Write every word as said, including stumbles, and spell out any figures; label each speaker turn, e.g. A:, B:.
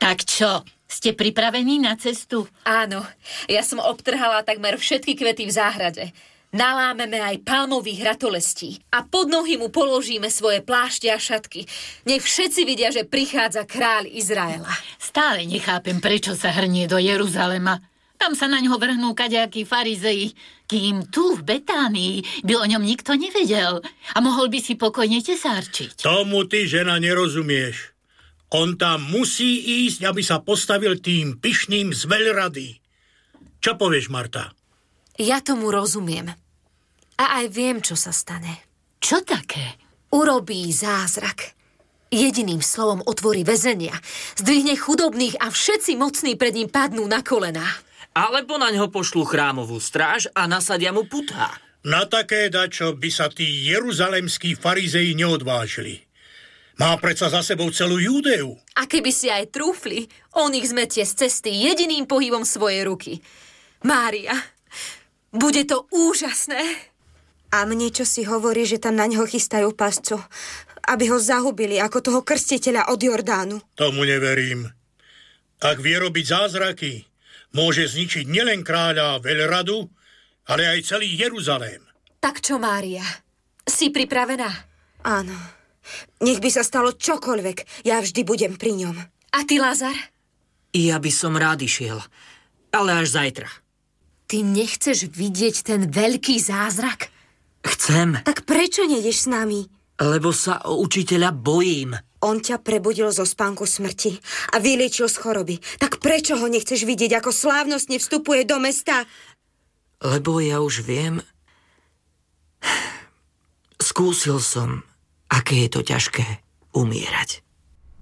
A: Tak čo, ste pripravení na cestu?
B: Áno, ja som obtrhala takmer všetky kvety v záhrade. Nalámeme aj palmových ratolestí a pod nohy mu položíme svoje plášte a šatky. Nech všetci vidia, že prichádza kráľ Izraela.
A: Stále nechápem, prečo sa hrnie do Jeruzalema. Tam sa na ňo vrhnú kadejakí farizeji, kým tu v Betánii by o ňom nikto nevedel a mohol by si pokojne tesárčiť.
C: Tomu ty, žena, nerozumieš. On tam musí ísť, aby sa postavil tým pyšným z veľrady. Čo povieš, Marta?
B: Ja tomu rozumiem. A aj viem, čo sa stane.
A: Čo také?
B: Urobí zázrak. Jediným slovom otvorí väzenia, zdvihne chudobných a všetci mocní pred ním padnú na kolená.
D: Alebo na ňo pošlú chrámovú stráž a nasadia mu putá.
C: Na také dačo by sa tí jeruzalemskí farizeji neodvážili. Má predsa za sebou celú Júdeu.
B: A keby si aj trúfli, on ich zmetie z cesty jediným pohybom svojej ruky. Mária, bude to úžasné.
E: A mne čo si hovorí, že tam na neho chystajú pascu, aby ho zahubili ako toho krstiteľa od Jordánu.
C: Tomu neverím. Ak vie robiť zázraky, môže zničiť nielen kráľa veľradu, ale aj celý Jeruzalém.
B: Tak čo, Mária? Si pripravená?
E: Áno. Nech by sa stalo čokoľvek, ja vždy budem pri ňom.
B: A ty, Lazar?
D: Ja by som rád išiel, ale až zajtra.
B: Ty nechceš vidieť ten veľký zázrak?
D: Chcem.
E: Tak prečo nejdeš s nami?
D: Lebo sa o učiteľa bojím.
E: On ťa prebudil zo spánku smrti a vyliečil z choroby. Tak prečo ho nechceš vidieť, ako slávnostne vstupuje do mesta?
D: Lebo ja už viem. Skúsil som, aké je to ťažké umierať.